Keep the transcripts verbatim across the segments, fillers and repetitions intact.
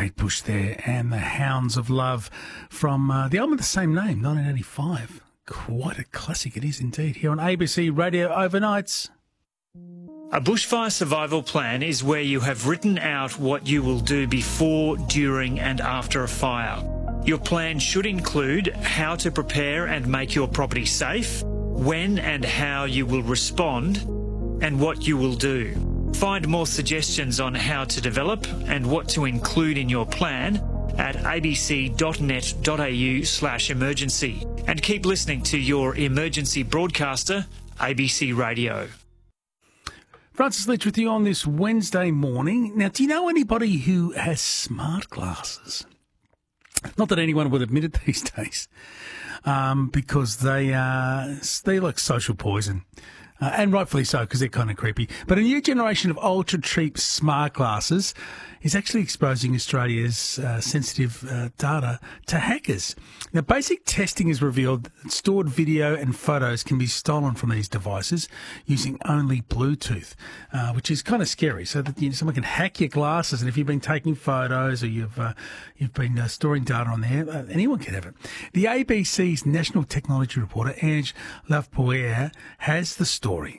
Kate Bush there, and the Hounds of Love from uh, the album of the same name, nineteen eighty-five. Quite a classic it is indeed, here on A B C Radio Overnights. A bushfire survival plan is where you have written out what you will do before, during and after a fire. Your plan should include how to prepare and make your property safe, when and how you will respond, and what you will do. Find more suggestions on how to develop and what to include in your plan at abc.net.au slash emergency. And keep listening to your emergency broadcaster, A B C Radio. Francis Leach with you on this Wednesday morning. Now, do you know anybody who has smart glasses? Not that anyone would admit it these days, um, because they, uh, they look social poison. Uh, and rightfully so, because they're kind of creepy. But a new generation of ultra-cheap smart glasses is actually exposing Australia's uh, sensitive uh, data to hackers. Now, basic testing has revealed that stored video and photos can be stolen from these devices using only Bluetooth, uh, which is kind of scary. So that you know, someone can hack your glasses, and if you've been taking photos or you've uh, you've been uh, storing data on there, uh, anyone can have it. The A B C's national technology reporter, Ange Lavpoer, has the story.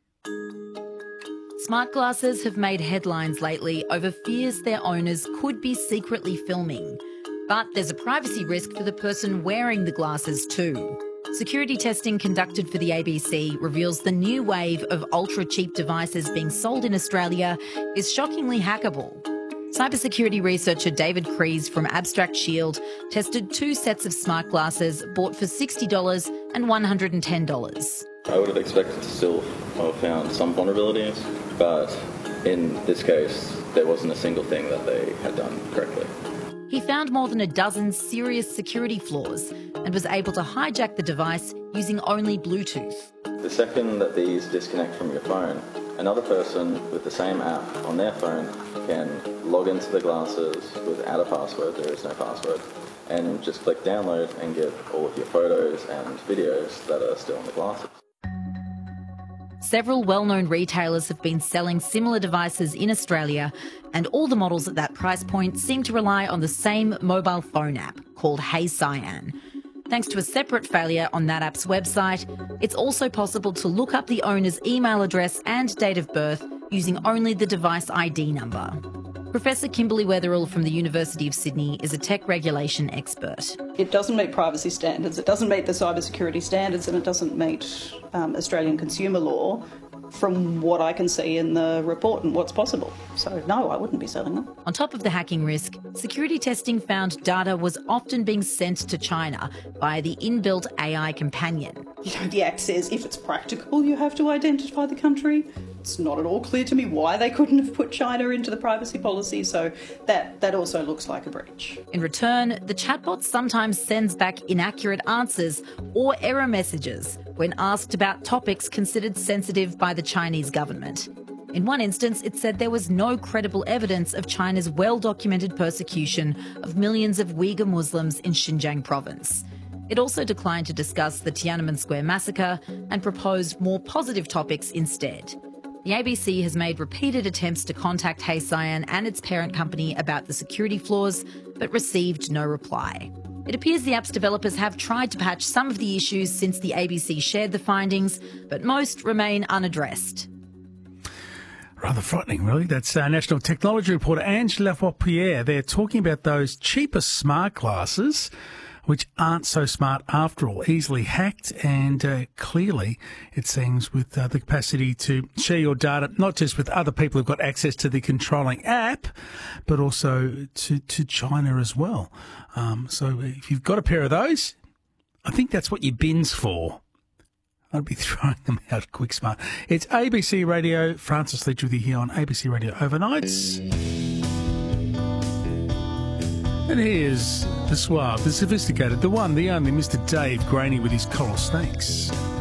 Smart glasses have made headlines lately over fears their owners could be secretly filming. But there's a privacy risk for the person wearing the glasses too. Security testing conducted for the A B C reveals the new wave of ultra-cheap devices being sold in Australia is shockingly hackable. Cybersecurity researcher David Crees from Abstract Shield tested two sets of smart glasses bought for sixty dollars and one hundred ten dollars. I would have expected to still have found some vulnerabilities, but in this case, there wasn't a single thing that they had done correctly. He found more than a dozen serious security flaws and was able to hijack the device using only Bluetooth. The second that these disconnect from your phone, another person with the same app on their phone can log into the glasses without a password, there is no password, and just click download and get all of your photos and videos that are still on the glasses. Several well-known retailers have been selling similar devices in Australia, and all the models at that price point seem to rely on the same mobile phone app called Hey Cyan. Thanks to a separate failure on that app's website, it's also possible to look up the owner's email address and date of birth using only the device I D number. Professor Kimberly Wetherill from the University of Sydney is a tech regulation expert. It doesn't meet privacy standards, it doesn't meet the cybersecurity standards, and it doesn't meet um, Australian consumer law from what I can see in the report and what's possible. So no, I wouldn't be selling them. On top of the hacking risk, security testing found data was often being sent to China via the inbuilt A I companion. You know, the Act says if it's practical, you have to identify the country. It's not at all clear to me why they couldn't have put China into the privacy policy, so that, that also looks like a breach. In return, the chatbot sometimes sends back inaccurate answers or error messages when asked about topics considered sensitive by the Chinese government. In one instance, it said there was no credible evidence of China's well-documented persecution of millions of Uyghur Muslims in Xinjiang province. It also declined to discuss the Tiananmen Square massacre and proposed more positive topics instead. The A B C has made repeated attempts to contact Hey Cyan and its parent company about the security flaws, but received no reply. It appears the app's developers have tried to patch some of the issues since the A B C shared the findings, but most remain unaddressed. Rather frightening, really. That's uh, National Technology reporter Ange Lavpoer. They're talking about those cheaper smart glasses, which aren't so smart after all, easily hacked, and uh, clearly, it seems, with uh, the capacity to share your data, not just with other people who've got access to the controlling app, but also to, to China as well. Um, so if you've got a pair of those, I think that's what your bin's for. I'd be throwing them out quick smart. It's A B C Radio. Francis Leach with you here on A B C Radio Overnights. And here's the suave, the sophisticated, the one, the only Mister Dave Graney with his coral snakes.